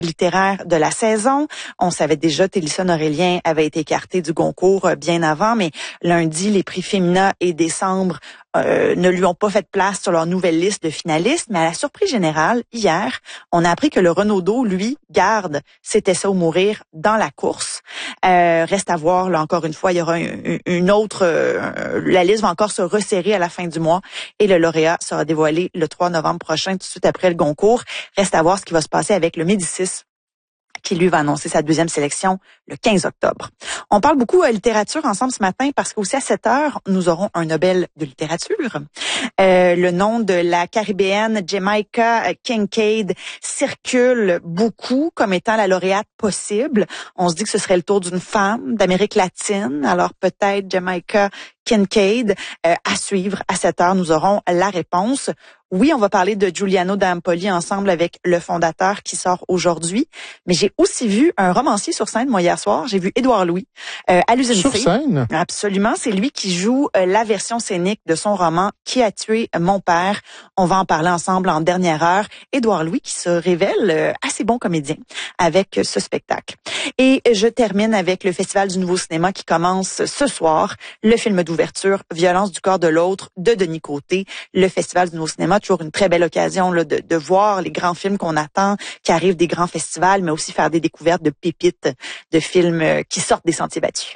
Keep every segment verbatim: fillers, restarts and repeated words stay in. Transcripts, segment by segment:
littéraire de la saison. On savait déjà que Télison Aurélien avait été écarté du Goncourt bien avant, mais lundi, les prix Femina et Décembre euh, ne lui ont pas fait de place sur leur nouvelle liste de finalistes. Mais à la surprise générale, hier, on a appris que le Renaudot, lui, garde C'était ça ou mourir dans la course. Euh, reste à voir, là, encore une fois, il y aura une, une autre... Euh, la liste va encore se resserrer à la fin du mois et le lauréat sera dévoilé le trois novembre prochain, tout de suite après le Goncourt. Reste à voir ce qui va se passer avec le Médicis, qui lui va annoncer sa deuxième sélection le quinze octobre. On parle beaucoup de littérature ensemble ce matin parce qu'aussi à sept heures, nous aurons un Nobel de littérature. Euh, le nom de la Caribéenne Jamaica Kincaid circule beaucoup comme étant la lauréate possible. On se dit que ce serait le tour d'une femme d'Amérique latine, alors peut-être Jamaica Kincaid. Euh, à suivre à sept heures, nous aurons la réponse. Oui, on va parler de Giuliano d'Ampoli ensemble avec le fondateur qui sort aujourd'hui. Mais j'ai aussi vu un romancier sur scène, moi, hier soir. J'ai vu Édouard Louis euh, à l'Usine C. Sur scène? Absolument. C'est lui qui joue euh, la version scénique de son roman « Qui a tué mon père ». On va en parler ensemble en dernière heure. Édouard Louis qui se révèle euh, assez bon comédien avec euh, ce spectacle. Et je termine avec le Festival du Nouveau Cinéma qui commence ce soir. Le film d'ouverture « Violence du corps de l'autre » de Denis Côté. Le Festival du Nouveau Cinéma, toujours une très belle occasion là, de, de voir les grands films qu'on attend, qui arrivent des grands festivals, mais aussi faire des découvertes de pépites de films euh, qui sortent des sentiers battus.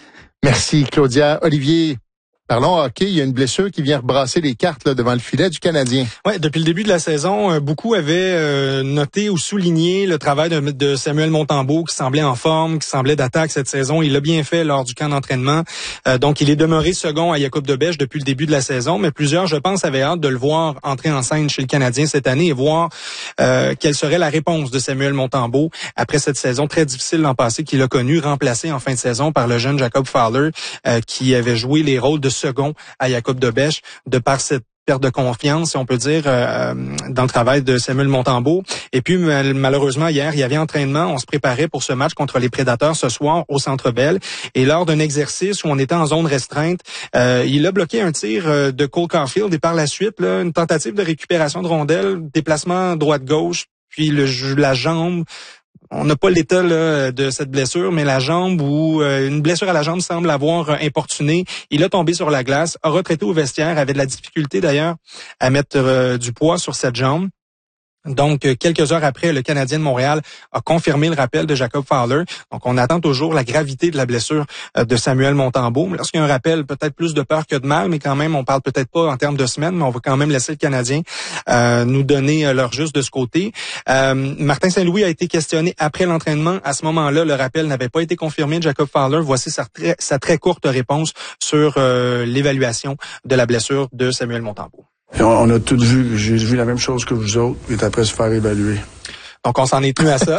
Merci, Claudia. Olivier, parlons hockey. Il y a une blessure qui vient rebrasser les cartes là, devant le filet du Canadien. Ouais, depuis le début de la saison, beaucoup avaient euh, noté ou souligné le travail de, de Samuel Montembeault qui semblait en forme, qui semblait d'attaque cette saison. Il l'a bien fait lors du camp d'entraînement. Euh, donc, il est demeuré second à Jakub Dobeš depuis le début de la saison. Mais plusieurs, je pense, avaient hâte de le voir entrer en scène chez le Canadien cette année et voir euh, quelle serait la réponse de Samuel Montembeault après cette saison très difficile l'an passé qu'il a connue, remplacé en fin de saison par le jeune Jacob Fowler euh, qui avait joué les rôles de second à Jakub Dobeš de par cette perte de confiance, si on peut dire, euh, dans le travail de Samuel Montembeault. Et puis, mal- malheureusement, hier, il y avait entraînement. On se préparait pour ce match contre les Prédateurs ce soir au Centre Bell. Et lors d'un exercice où on était en zone restreinte, euh, il a bloqué un tir euh, de Cole Caulfield et par la suite, là, une tentative de récupération de rondelle, déplacement droite-gauche, puis le, la jambe. On n'a pas l'état là, de cette blessure, mais la jambe ou euh, une blessure à la jambe semble avoir euh, importuné. Il a tombé sur la glace, a retraité au vestiaire, avait de la difficulté d'ailleurs à mettre euh, du poids sur cette jambe. Donc, quelques heures après, le Canadien de Montréal a confirmé le rappel de Jacob Fowler. Donc, on attend toujours la gravité de la blessure de Samuel Montembeault. Lorsqu'il y a un rappel, peut-être plus de peur que de mal, mais quand même, on parle peut-être pas en termes de semaines, mais on va quand même laisser le Canadien euh, nous donner euh, leur juste de ce côté. Euh, Martin Saint-Louis a été questionné après l'entraînement. À ce moment-là, le rappel n'avait pas été confirmé de Jacob Fowler. Voici sa très, sa très courte réponse sur euh, l'évaluation de la blessure de Samuel Montembeault. On, on a tous vu, j'ai vu la même chose que vous autres, et après se faire évaluer. Donc, on s'en est tenu à ça.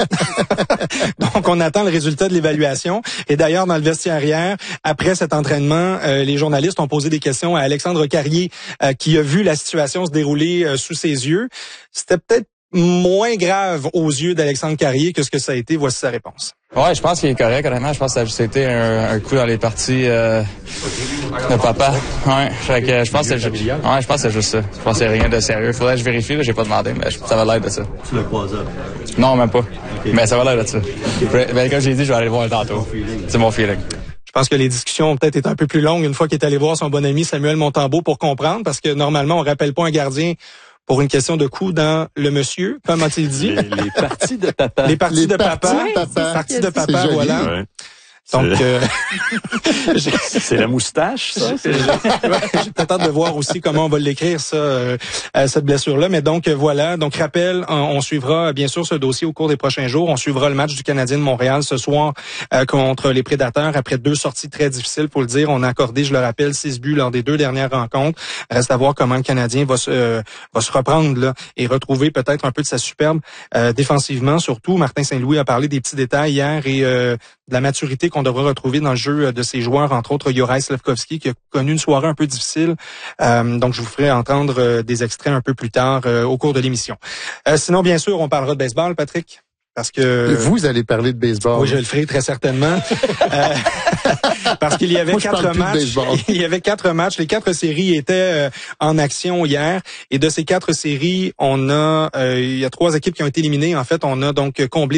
Donc, on attend le résultat de l'évaluation. Et d'ailleurs, dans le vestiaire hier, après cet entraînement, euh, les journalistes ont posé des questions à Alexandre Carrier, euh, qui a vu la situation se dérouler euh, sous ses yeux. C'était peut-être moins grave aux yeux d'Alexandre Carrier que ce que ça a été. Voici sa réponse. Ouais, je pense qu'il est correct, honnêtement. Je pense que ça a juste été un, un coup dans les parties euh, de papa. Ouais, fait que je pense que c'est juste, ouais, je pense que c'est juste ça. Je pense que c'est rien de sérieux. Faudrait que je vérifie, là, j'ai pas demandé, mais ça va l'air de ça. Tu l'as croisé? Non, même pas. Okay. Mais ça va l'air de ça. Okay. Ben, comme j'ai dit, je vais aller le voir tantôt. C'est mon feeling. Je pense que les discussions ont peut-être été un peu plus longues une fois qu'il est allé voir son bon ami Samuel Montembeault pour comprendre, parce que normalement, on rappelle pas un gardien pour une question de coup dans le monsieur, comme a-t-il dit? Les, les parties de papa. Les parties les de parties papa. de papa. Les parties de papa, voilà. Ouais. Donc, euh, c'est la moustache, ça? J'ai peut-être hâte de voir aussi comment on va l'écrire, ça, euh, cette blessure-là. Mais donc, euh, voilà. Donc, rappel, on, on suivra bien sûr ce dossier au cours des prochains jours. On suivra le match du Canadien de Montréal ce soir euh, contre les Prédateurs. Après deux sorties très difficiles, pour le dire, on a accordé, je le rappelle, six buts lors des deux dernières rencontres. Reste à voir comment le Canadien va se, euh, va se reprendre là et retrouver peut-être un peu de sa superbe euh, défensivement. Surtout, Martin Saint-Louis a parlé des petits détails hier et euh, de la maturité qu'on devra retrouver dans le jeu de ses joueurs, entre autres Juraj Slafkovský, qui a connu une soirée un peu difficile. Euh, donc, je vous ferai entendre euh, des extraits un peu plus tard euh, au cours de l'émission. Euh, sinon, bien sûr, on parlera de baseball, Patrick. Parce que vous allez parler de baseball. Oui, je le ferai très certainement. euh, parce qu'il y avait Moi, quatre matchs. Il y avait quatre matchs. Les quatre séries étaient euh, en action hier. Et de ces quatre séries, on a, euh, il y a trois équipes qui ont été éliminées. En fait, on a donc comblé